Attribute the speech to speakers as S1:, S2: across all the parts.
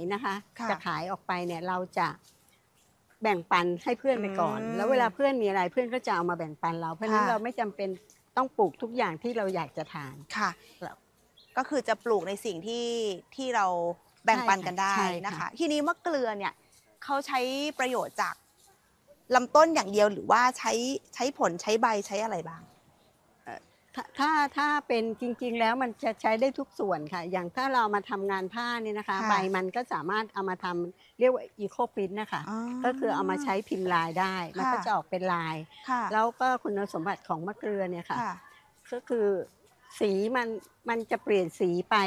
S1: นะคะจะขายออกไปเนี่ยเราจะแบ่งปันให้เพื่อนไปก่อนแล้วเวลาเพื่อนมีอะไรเพื่อนก็จะเอามาแบ่งปันเราเพราะฉะนั้นเราไม่จำเป็นต้องปลูกทุกอย่างที่เราอยากจะทาน
S2: ค่ะก็คือจะปลูกในสิ่งที่เราแบ่งปันกันได้นะคะทีนี้มะเกลือเนี่ยเขาใช้ประโยชน์จากลำต้นอย่างเดียวหรือว่าใช้ผลใช้ใบใช้อะไรบ้าง
S1: ถ้าเป็นจริงๆแล้วมันจะใช้ได้ทุกส่วนค่ะอย่างถ้าเรามาทำงานผ้าเนี่ยนะคะใบมันก็สามารถเอามาทำเรียกว่าอีโคพรินท์นะคะก็คือเอามาใช้พิมพ์ลายได้มันก็จะออกเป็นลายแล้วก็คุณสมบัติของมะเกลือเนี่ยค่ะก็คือสีมันจะเปลี่ยนสีไป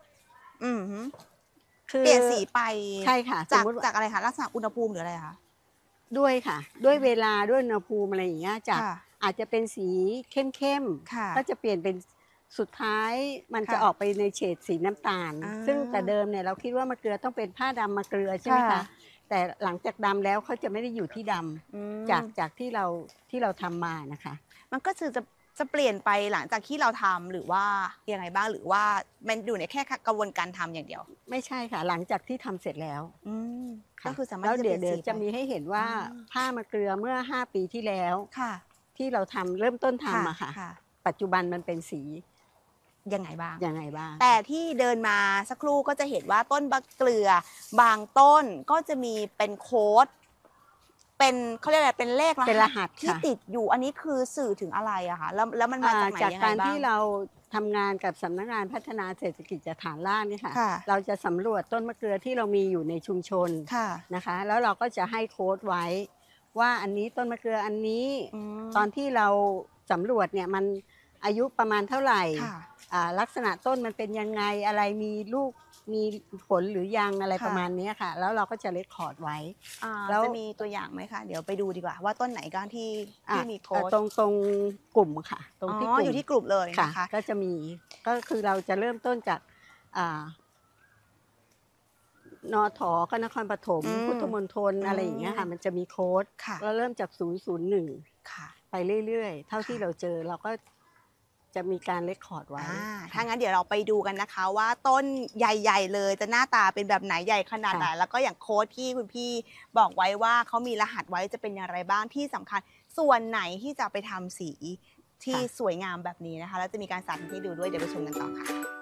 S2: คือเปลี่ยนสีไป
S1: ใช่ค่ะ
S2: จากอะไรคะลักษณะอุณหภูมิหรืออะไรคะ
S1: ด้วยค่ะด้วยเวลาด้วยอุณหภูมิอะไรอย่างเงี้ยจากอาจจะเป็นสีเข้มๆก็จะเปลี่ยนเป็นสุดท้ายมันจะออกไปในเฉดสีน้ำตาลซึ่งแต่เดิมเนี่ยเราคิดว่ามะเกลือต้องเป็นผ้าดำมะเกลือใช่ไหมคะแต่หลังจากดำแล้วเขาจะไม่ได้อยู่ที่ดำจากที่เราทำมานะคะ
S2: มันก็คือจะเปลี่ยนไปหลังจากที่เราทำหรือว่ายังไงบ้างหรือว่ามันอยู่ในแค่กระบวนการทำอย่างเดียว
S1: ไม่ใช่ค่ะหลังจากที่ทำเสร็จแล้ว
S2: ก็คือสามารถ
S1: แล้วเดี๋ยวจะมีให้เห็นว่าผ้ามะเกลือเมื่อ5 ปีที่แล้วที่เราทำเริ่มต้นทำอะค่ะปัจจุบันมันเป็นสี
S2: ยังไงบ้างแต่ที่เดินมาสักครู่ก็จะเห็นว่าต้นมะเกลือบางต้นก็จะมีเป็นโค้ดเป็นเขาเรียกอะไรเป็นเลข
S1: รหัส
S2: ที่ติดอยู่อันนี้คือสื่อถึงอะไรอะคะแล้วมันมาจากไหนยังไงบ้างจาก
S1: การที่เราทำงานกับสำนักงานพัฒนาเศรษฐกิจฐานรากนี่ค่ะเราจะสำรวจต้นมะเกลือที่เรามีอยู่ในชุมชนนะคะแล้วเราก็จะให้โค้ดไว้ว่าอันนี้ต้นมะเกลืออันนี้ตอนที่เราสำรวจเนี่ยมันอายุประมาณเท่าไหร่ลักษณะต้นมันเป็นยังไงอะไรมีลูกมีผลหรือยังอะไรประมาณนี้ค่ะแล้วเราก็จะเรคคอร์ดไว้
S2: แล้วจะมีตัวอย่างไหมคะเดี๋ยวไปดูดีกว่าว่าต้นไหนก็ที่มีโค้ด
S1: ตรงกลุ่มค่ะตรงที่
S2: อยู่ที่กลุ่มเลยนะคะ
S1: ก็จะมีก็คือเราจะเริ่มต้นจากนท.ก็นครปฐมพุทธมณฑลอะไรอย่างเงี้ยค่ะมันจะมีโค้ดแล้วเริ่มจาก001ไปเรื่อยๆเท่าที่เราเจอเราก็จะมีการเรคคอร์ดไว้
S2: ถ้างั้นเดี๋ยวเราไปดูกันนะคะว่าต้นใหญ่ๆเลยจะหน้าตาเป็นแบบไหนใหญ่ขนาดไหนแล้วก็อย่างโค้ดที่คุณพี่บอกไว้ว่าเขามีรหัสไว้จะเป็นอย่างไรบ้างที่สำคัญส่วนไหนที่จะไปทำสีที่สวยงามแบบนี้นะคะแล้วจะมีการสาธิตให้ดูด้วยเดี๋ยวไปชมกันต่อค่ะ